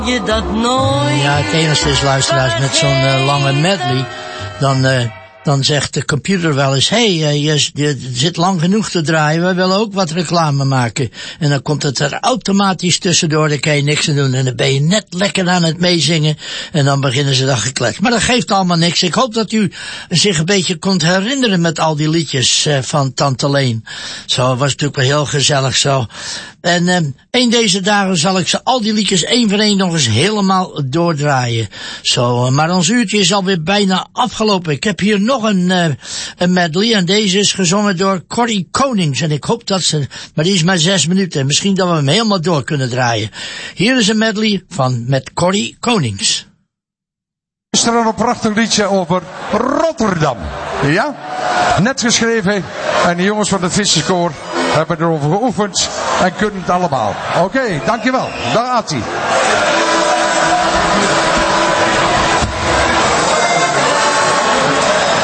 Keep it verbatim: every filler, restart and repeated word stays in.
Je dat nooit. Ja, het enige is, luisteraars, met zo'n uh, lange medley, dan, uh, dan zegt de computer wel eens, hé, hey, uh, je, je zit lang genoeg te draaien, we willen ook wat reclame maken. En dan komt het er automatisch tussendoor, dan kan je niks aan doen. En dan ben je net lekker aan het meezingen en dan beginnen ze dan geklets. Maar dat geeft allemaal niks. Ik hoop dat u zich een beetje kunt herinneren met al die liedjes uh, van Tante Leen. Zo, was natuurlijk wel heel gezellig zo. En uh, een deze dagen zal ik ze al die liedjes één voor één nog eens helemaal doordraaien. Zo, uh, maar ons uurtje is alweer bijna afgelopen. Ik heb hier nog een, uh, een medley en deze is gezongen door Corrie Konings. En ik hoop dat ze, maar die is maar zes minuten. Misschien dat we hem helemaal door kunnen draaien. Hier is een medley van met Corrie Konings. Is er een prachtig liedje over Rotterdam. Ja? Net geschreven en de jongens van het Visserskoor hebben erover geoefend en kunnen het allemaal. Oké, okay, dankjewel. Daar gaat ie.